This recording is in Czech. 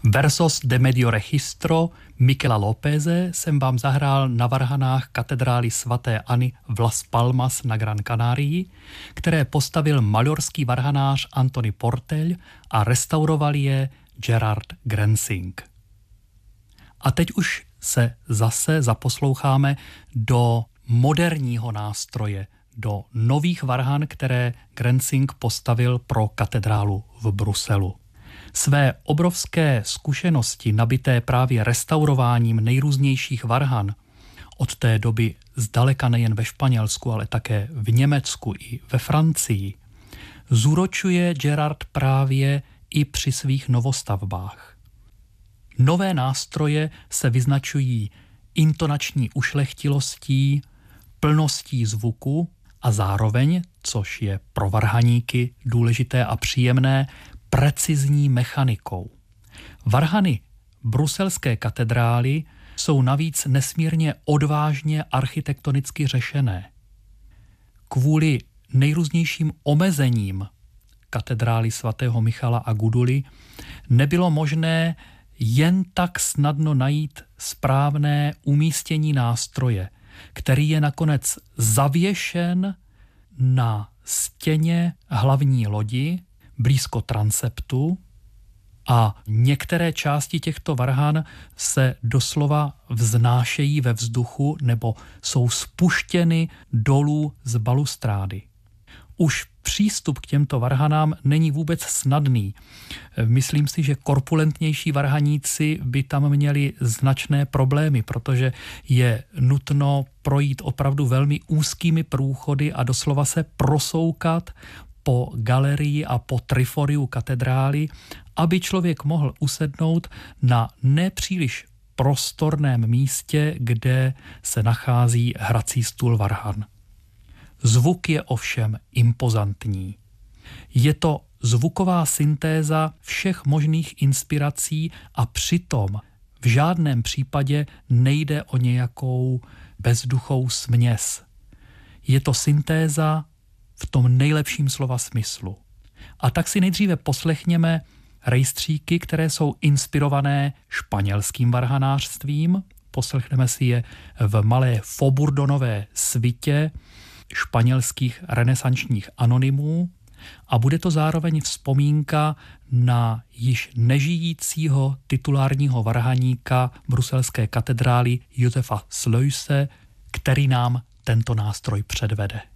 Versos de medio registro Michela Lópeze jsem vám zahrál na varhanách katedrály svaté Anny v Las Palmas na Gran Canarii, které postavil malorský varhanář Antony Portell a restauroval je Gerard Grensing. A teď už se zase zaposloucháme do moderního nástroje, do nových varhan, které Grensing postavil pro katedrálu v Bruselu. Své obrovské zkušenosti nabité právě restaurováním nejrůznějších varhan, od té doby zdaleka nejen ve Španělsku, ale také v Německu i ve Francii, zúročuje Gerard právě i při svých novostavbách. Nové nástroje se vyznačují intonační ušlechtilostí, plností zvuku a zároveň, což je pro varhaníky důležité a příjemné, precizní mechanikou. Varhany bruselské katedrály jsou navíc nesmírně odvážně architektonicky řešené. Kvůli nejrůznějším omezením katedrály svatého Michala a Guduly nebylo možné jen tak snadno najít správné umístění nástroje, který je nakonec zavěšen na stěně hlavní lodi blízko transeptu a některé části těchto varhan se doslova vznášejí ve vzduchu nebo jsou spuštěny dolů z balustrády. Už přístup k těmto varhanám není vůbec snadný. Myslím si, že korpulentnější varhaníci by tam měli značné problémy, protože je nutno projít opravdu velmi úzkými průchody a doslova se prosoukat po galerii a po triforiu katedrály, aby člověk mohl usednout na nepříliš prostorném místě, kde se nachází hrací stůl varhan. Zvuk je ovšem impozantní. Je to zvuková syntéza všech možných inspirací a přitom v žádném případě nejde o nějakou bezduchou směs. Je to syntéza v tom nejlepším slova smyslu. A tak si nejdříve poslechněme rejstříky, které jsou inspirované španělským varhanářstvím. Poslechneme si je v malé Foburdonové svitě španělských renesančních anonymů a bude to zároveň vzpomínka na již nežijícího titulárního varhaníka bruselské katedrály Josefa Sluyse, který nám tento nástroj předvede.